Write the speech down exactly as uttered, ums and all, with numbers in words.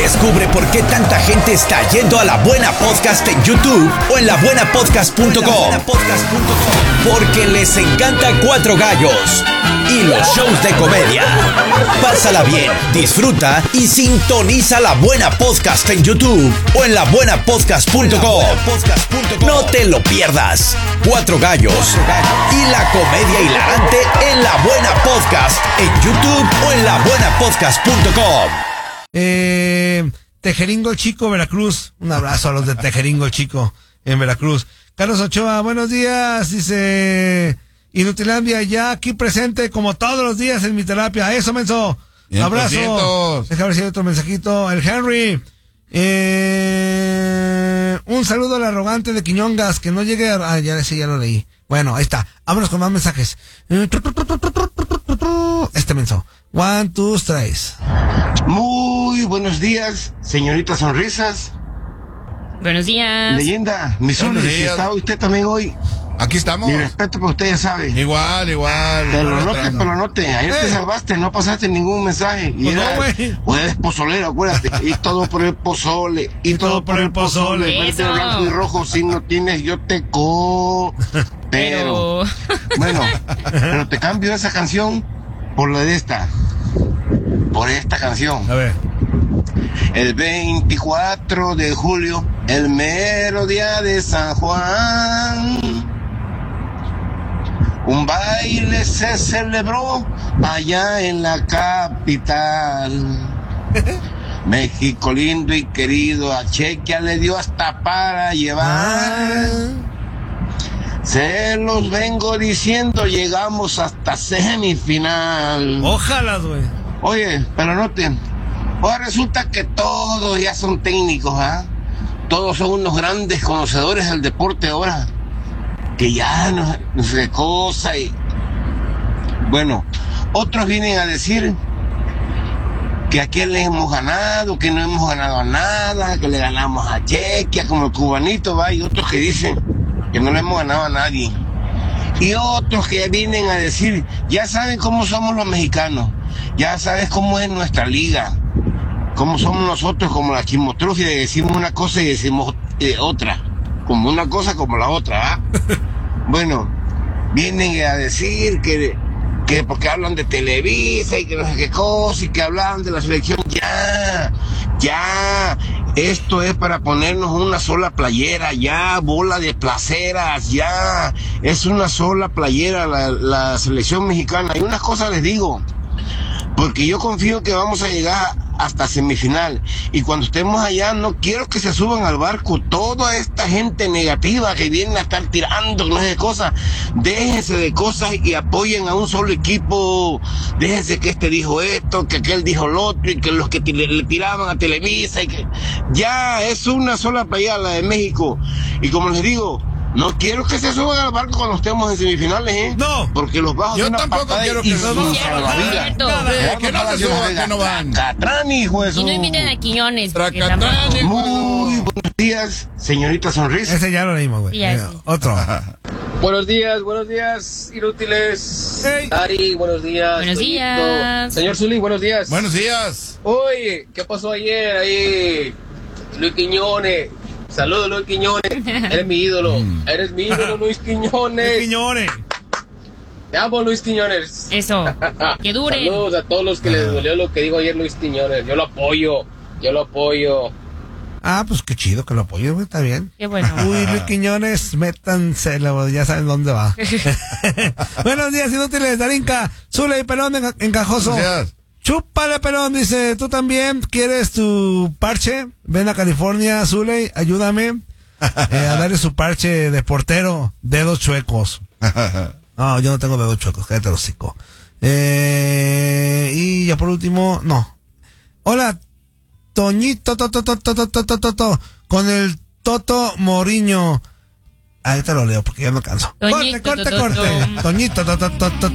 Descubre por qué tanta gente está yendo a La Buena Podcast en YouTube o en la buena podcast punto com. Porque les encanta Cuatro Gallos y los shows de comedia. Pásala bien, disfruta y sintoniza La Buena Podcast en YouTube o en la buena podcast punto com. No te lo pierdas. Cuatro Gallos y la comedia hilarante en La Buena Podcast en YouTube o en la buena podcast punto com. Eh, Tejeringo Chico, Veracruz. Un abrazo a los de Tejeringo Chico en Veracruz. Carlos Ochoa, buenos días. Dice Inutilandia, ya aquí presente como todos los días en mi terapia. Eso, menso. Un abrazo. Deja ver si hay otro mensajito. El Henry. Eh, un saludo al arrogante de Quiñongas. Que no llegue a... Ah, ya, sí, ya lo leí. Bueno, ahí está. Vámonos con más mensajes. Este menso. One, two, tres. Muy buenos días, señorita Sonrisas. Buenos días. Leyenda, mi Zuli, si está usted también hoy. Aquí estamos. Mi respeto para usted, ya sabe. Igual, igual. Pero lo note, pero lo note. Ayer te salvaste, no pasaste ningún mensaje. Y Pues era, no, güey. o eres pozolero, acuérdate. Y todo por el pozole. Y, todo por el pozole. Verde, Eso. blanco y rojo. Si no tienes, yo te co. Pero, Pero... bueno, pero te cambio esa canción por la de esta. Por esta canción. A ver. El veinticuatro de julio, el mero día de San Juan, un baile se celebró allá en la capital. México lindo y querido, a Chequia le dio hasta para llevar. Se los vengo diciendo, llegamos hasta semifinal. Ojalá, güey. Oye, pero noten, ahora resulta que todos ya son técnicos, ¿ah? Todos son unos grandes conocedores del deporte ahora, que ya no, no sé qué cosa y... Bueno, otros vienen a decir que a quién le hemos ganado, que no hemos ganado a nada, que le ganamos a Chequia, como el cubanito, va, y otros que dicen que no le hemos ganado a nadie. Y otros que vienen a decir, ya saben cómo somos los mexicanos, ya sabes cómo es nuestra liga, cómo somos nosotros, como la chimotrufia, decimos una cosa y decimos eh, otra, como una cosa como la otra, ¿ah? Bueno, vienen a decir que, que porque hablan de Televisa y que no sé qué cosa y que hablan de la selección, ya, ya, esto es para ponernos una sola playera, ya, bola de placeras, ya, es una sola playera la, la selección mexicana. Y unas cosas les digo, porque yo confío que vamos a llegar hasta semifinal, y cuando estemos allá no quiero que se suban al barco toda esta gente negativa que viene a estar tirando no sé de cosas. Déjense de cosas y apoyen a un solo equipo. Déjense que este dijo esto, que aquel dijo lo otro, y que los que le, le tiraban a Televisa, y que ya es una sola playa la de México. Y como les digo, no quiero que se suban al barco cuando estemos en semifinales, ¿eh? No. Porque los bajos Yo de una tampoco patada quiero y que se sin suban. salvavidas. Cierto. Eh, que no se suban, que no van. Catrán, hijo de Y su... no inviten a Quiñones. porque Tracatrán, tampoco- hijo. Muy buenos días, señorita Sonrisa. Ese ya lo leímos, güey. Sí, ya Eh, sí. Otro. Buenos días, buenos días, inútiles. Hey. Ari, buenos días. Buenos Toñito. días. Señor Zuli, buenos días. Buenos días. Oye, ¿qué pasó ayer ahí? Luis Quiñones. Saludos, Luis Quiñones. Eres mi ídolo. Eres mi ídolo, Luis Quiñones. Quiñones. Te amo, Luis Quiñones. Eso. Que duren. Saludos a todos los que les dolió lo que dijo ayer Luis Quiñones. Yo lo apoyo. Yo lo apoyo. Ah, pues qué chido que lo apoyes, güey, está bien. Qué bueno. Uy, Luis Quiñones, métanse, ya saben dónde va. Buenos días, inútiles, Darinka, Zule y Pelón en- encajoso. Buenos días. Chúpale, Pelón, dice, ¿tú también quieres tu parche? Ven a California, Zule, ayúdame eh, a darle su parche de portero, dedos chuecos. No, yo no tengo dedos chuecos, cállate el hocico. Eh, y ya por último, no. Hola, Toñito, to, to, to, to, to, to, to, to, con el Toto Moriño. Ahí te lo leo porque ya no canso. Toñito, Corte, corte, to, to, corte. to. Toñito, to, to, to, to,